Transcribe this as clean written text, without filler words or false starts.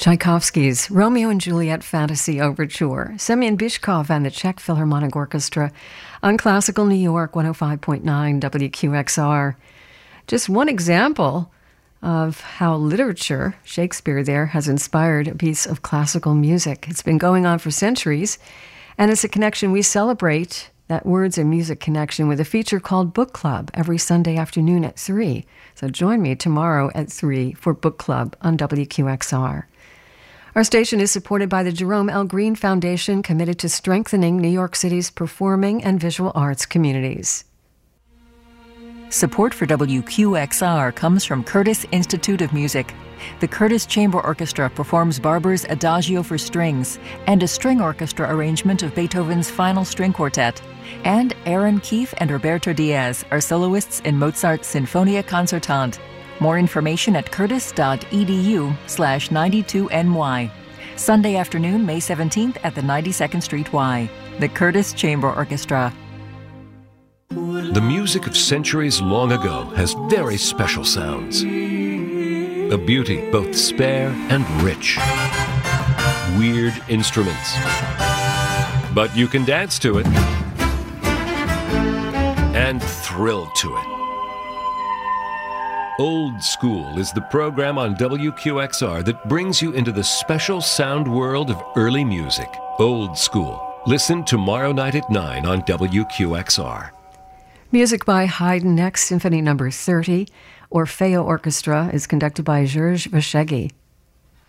Tchaikovsky's Romeo and Juliet Fantasy Overture, Semyon Bychkov and the Czech Philharmonic Orchestra on Classical New York 105.9 WQXR. Just one example of how literature, Shakespeare there, has inspired a piece of classical music. It's been going on for centuries, and it's a connection we celebrate, that words and music connection, with a feature called Book Club every Sunday afternoon at 3. So join me tomorrow at 3 for Book Club on WQXR. Our station is supported by the Jerome L. Green Foundation, committed to strengthening New York City's performing and visual arts communities. Support for WQXR comes from Curtis Institute of Music. The Curtis Chamber Orchestra performs Barber's Adagio for strings and a string orchestra arrangement of Beethoven's Final String Quartet. And Aaron Keefe and Roberto Diaz are soloists in Mozart's Sinfonia Concertante. More information at curtis.edu/92NY. Sunday afternoon, May 17th at the 92nd Street Y. The Curtis Chamber Orchestra. The music of centuries long ago has very special sounds. A beauty both spare and rich. Weird instruments. But you can dance to it and thrill to it. Old School is the program on WQXR that brings you into the special sound world of early music. Old School. Listen tomorrow night at 9 on WQXR. Music by Haydn next, Symphony No. 30, Orfeo Orchestra, is conducted by Georges Vasheggi.